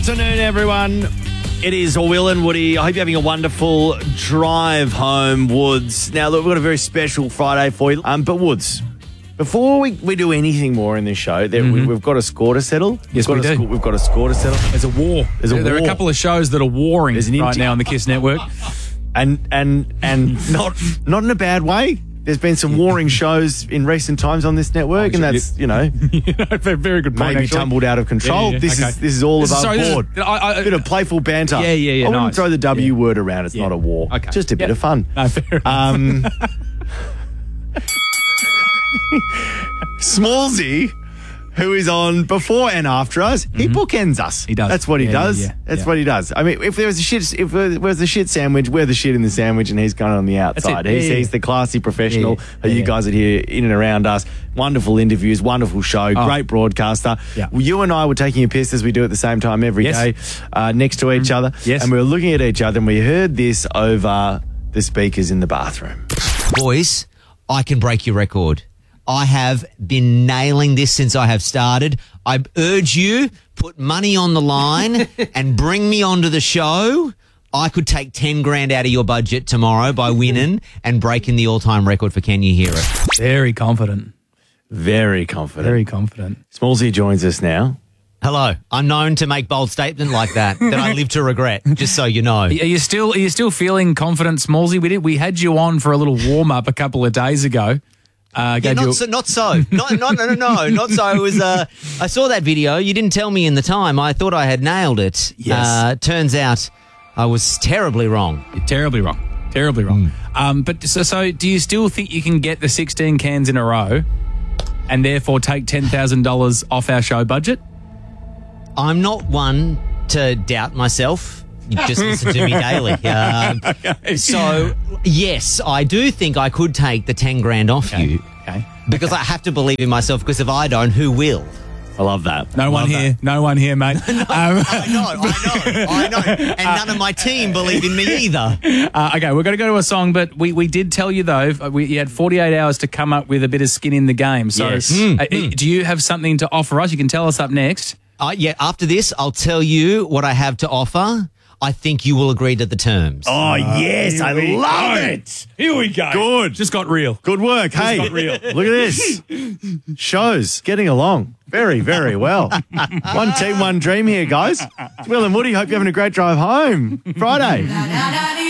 Afternoon, everyone. It is Will and Woody. I hope you're having a wonderful drive home, Woods. Now, look, we've got a very special Friday for you. But Woods, before we do anything more in this show, we've got a score to settle. Yes, we do. We've got a score to settle. There's a war. There are a couple of shows that are warring right now on the KISS network. And not in a bad way. There's been some warring shows in recent times on this network, and that's, very good point, maybe actually. tumbled out of control. Yeah. This is all above board. A bit of playful banter. Yeah, I wouldn't nice. throw the W word around. It's not a war. Okay. Just a bit of fun. No, fair enough. Smallsy, who is on before and after us, he bookends us. He does. That's what he does. Yeah. That's what he does. I mean, if there was a shit sandwich, we're the shit in the sandwich, and he's kind of on the outside. That's it. He's the classy professional who you Yeah. guys are here in and around us. Wonderful interviews, wonderful show, great broadcaster. Yeah. Well, you and I were taking a piss as we do at the same time every day, next to each other. Yes. And we were looking at each other, and we heard this over the speakers in the bathroom. Boys, I can break your record. I have been nailing this since I have started. I urge you, put money on the line and bring me onto the show. I could take 10 grand out of your budget tomorrow by winning and breaking the all-time record for Can You Hear It? Very confident. Very confident. Very confident. Smallsy joins us now. Hello. I'm known to make bold statements like that I live to regret, just so you know. Are you still feeling confident, Smallsy? We had you on for a little warm-up a couple of days ago. Not so. Not so. It was. I saw that video. You didn't tell me in the time. I thought I had nailed it. Yes. Turns out I was terribly wrong. Terribly wrong. But so do you still think you can get the 16 cans in a row and therefore take $10,000 off our show budget? I'm not one to doubt myself. You just listen to me daily. So, yes, I do think I could take the 10 grand off you. Okay. Because I have to believe in myself, because if I don't, who will? I love that. No one here, mate. I know. And none of my team believe in me either. Okay, we're going to go to a song, but we did tell you, though, you had 48 hours to come up with a bit of skin in the game. So Yes. Do you have something to offer us? You can tell us up next. After this, I'll tell you what I have to offer. I think you will agree to the terms. Oh, yes. I love it. Here we go. Good. Just got real. Good work. Hey, got real. Look at this. Shows getting along very, very well. One team, one dream here, guys. It's Will and Woody. Hope you're having a great drive home. Friday.